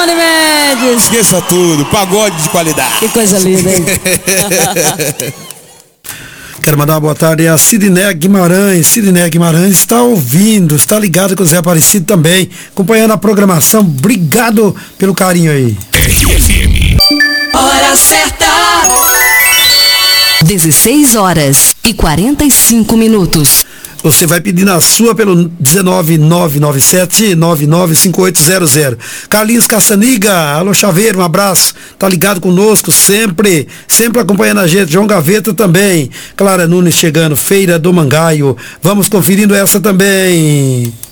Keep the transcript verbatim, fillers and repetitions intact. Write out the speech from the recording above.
Rony Mendes. Esqueça tudo, pagode de qualidade. Que coisa linda, hein? Quero mandar uma boa tarde a Sidney Guimarães. Sidney Guimarães está ouvindo, está ligado com o Zé Aparecido também, acompanhando a programação. Obrigado pelo carinho aí. Hora certa. dezesseis horas e quarenta e cinco minutos. Você vai pedir na sua pelo dezenove nove nove sete nove nove cinco oito zero zero. Carlinhos Caçaniga, alô Chaveiro, um abraço. Tá ligado conosco sempre, sempre acompanhando a gente. João Gaveta também. Clara Nunes chegando, Feira do Mangaio. Vamos conferindo essa também.